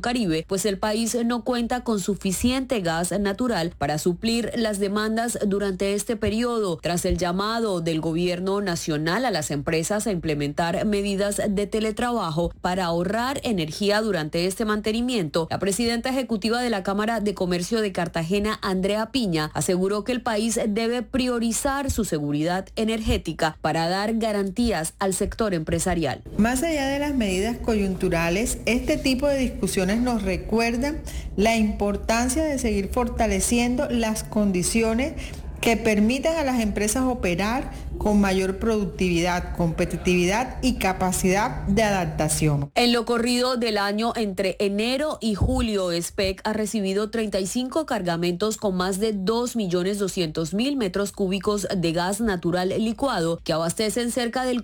Caribe, pues el país no cuenta con suficiente gas natural para suplir las demandas durante este periodo. Tras el llamado del gobierno nacional a las empresas a implementar medidas de teletrabajo para ahorrar energía durante este mantenimiento, la presidenta ejecutiva de la Cámara de Comercio de Cartagena, Andrea Piña, aseguró que el país debe priorizar su seguridad energética para dar garantías al sector empresarial. Más allá de las medidas coyunturales, este tipo de discusiones nos recuerdan la importancia de seguir fortaleciendo las condiciones que permitan a las empresas operar con mayor productividad, competitividad y capacidad de adaptación. En lo corrido del año entre enero y julio, SPEC ha recibido 35 cargamentos con más de 2.200.000 metros cúbicos de gas natural licuado que abastecen cerca del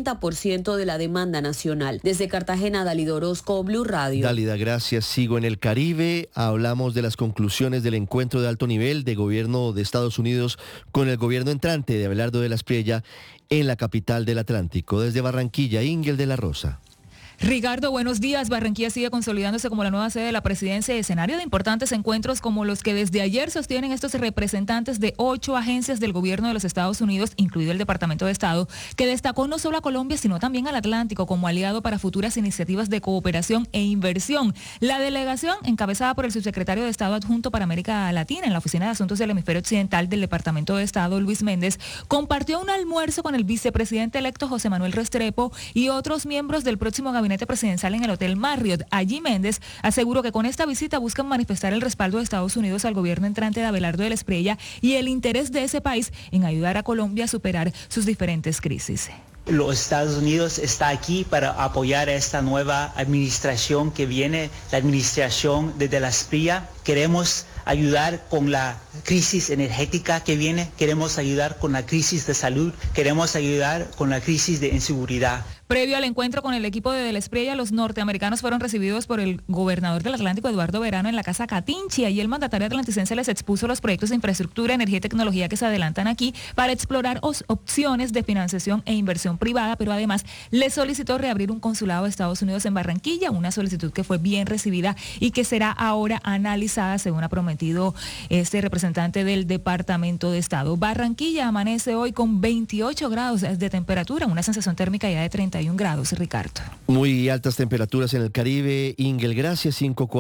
40% de la demanda nacional. Desde Cartagena, Dálida Orozco, Blue Radio. Dálida, gracias. Sigo en el Caribe. Hablamos de las conclusiones del encuentro de alto nivel de gobierno de Estados Unidos con el gobierno entrante de Abelardo de la Espriella en la capital del Atlántico. Desde Barranquilla, Ingel de la Rosa. Ricardo, buenos días. Barranquilla sigue consolidándose como la nueva sede de la presidencia y escenario de importantes encuentros como los que desde ayer sostienen estos representantes de 8 agencias del gobierno de los Estados Unidos, incluido el Departamento de Estado, que destacó no solo a Colombia, sino también al Atlántico como aliado para futuras iniciativas de cooperación e inversión. La delegación, encabezada por el subsecretario de Estado adjunto para América Latina en la Oficina de Asuntos del Hemisferio Occidental del Departamento de Estado, Luis Méndez, compartió un almuerzo con el vicepresidente electo José Manuel Restrepo y otros miembros del próximo gabinete presidencial en el Hotel Marriott. Allí Méndez aseguró que con esta visita buscan manifestar el respaldo de Estados Unidos al gobierno entrante de Abelardo de la Espriella y el interés de ese país en ayudar a Colombia a superar sus diferentes crisis. Los Estados Unidos está aquí para apoyar a esta nueva administración que viene, la administración de la Espriella. Queremos ayudar con la crisis energética que viene, queremos ayudar con la crisis de salud, queremos ayudar con la crisis de inseguridad. Previo al encuentro con el equipo de la Espriella, los norteamericanos fueron recibidos por el gobernador del Atlántico, Eduardo Verano, en la Casa Catinchi. Allí el mandatario atlanticense les expuso los proyectos de infraestructura, energía y tecnología que se adelantan aquí para explorar opciones de financiación e inversión privada, pero además les solicitó reabrir un consulado de Estados Unidos en Barranquilla, una solicitud que fue bien recibida y que será ahora analizada, según ha prometido este representante del Departamento de Estado. Barranquilla amanece hoy con 28 grados de temperatura, una sensación térmica ya de 31 grados, Ricardo. Muy altas temperaturas en el Caribe. Ingel, gracias.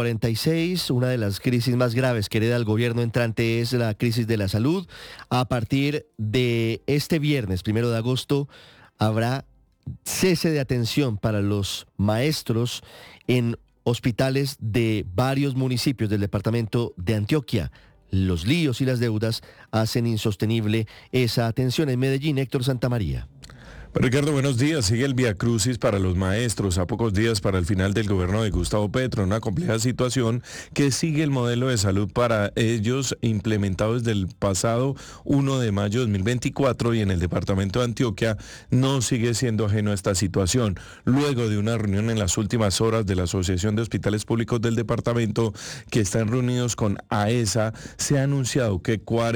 5:46. Una de las crisis más graves que hereda el gobierno entrante es la crisis de la salud. A partir de este viernes, 1 de agosto, habrá cese de atención para los maestros en hospitales de varios municipios del departamento de Antioquia. Los líos y las deudas hacen insostenible esa atención. En Medellín, Héctor Santamaría. Ricardo, buenos días. Sigue el Vía Crucis para los maestros a pocos días para el final del gobierno de Gustavo Petro, una compleja situación que sigue el modelo de salud para ellos implementado desde el pasado 1 de mayo de 2024 y en el departamento de Antioquia no sigue siendo ajeno a esta situación. Luego de una reunión en las últimas horas de la Asociación de Hospitales Públicos del departamento que están reunidos con AESA, se ha anunciado que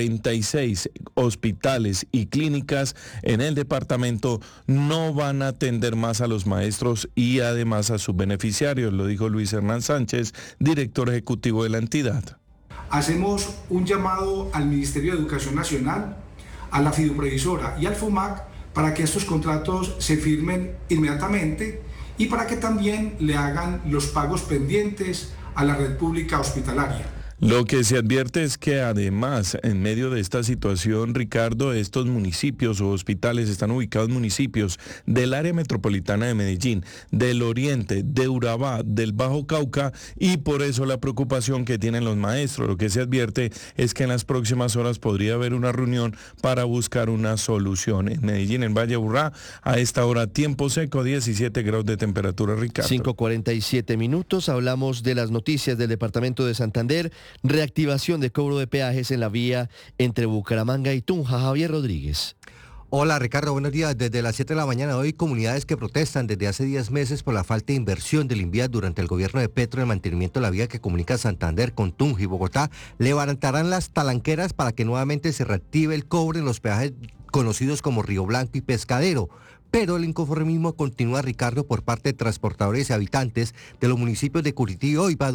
46 hospitales y clínicas en el departamento no van a atender más a los maestros y además a sus beneficiarios, lo dijo Luis Hernán Sánchez, director ejecutivo de la entidad. Hacemos un llamado al Ministerio de Educación Nacional, a la Fiduprevisora y al FUMAC para que estos contratos se firmen inmediatamente y para que también le hagan los pagos pendientes a la red pública hospitalaria. Lo que se advierte es que además, en medio de esta situación, Ricardo, estos municipios o hospitales están ubicados en municipios del área metropolitana de Medellín, del Oriente, de Urabá, del Bajo Cauca, y por eso la preocupación que tienen los maestros. Lo que se advierte es que en las próximas horas podría haber una reunión para buscar una solución. En Medellín, en Valle Aburrá, a esta hora tiempo seco, 17 grados de temperatura, Ricardo. 5:47. Hablamos de las noticias del departamento de Santander. Reactivación de cobro de peajes en la vía entre Bucaramanga y Tunja. Javier Rodríguez. Hola Ricardo, buenos días. Desde las 7 de la mañana de hoy, comunidades que protestan desde hace 10 meses por la falta de inversión del INVIAS durante el gobierno de Petro en el mantenimiento de la vía que comunica Santander con Tunja y Bogotá, levantarán las talanqueras para que nuevamente se reactive el cobro en los peajes conocidos como Río Blanco y Pescadero. Pero el inconformismo continúa, Ricardo, por parte de transportadores y habitantes de los municipios de Curití y Oiva,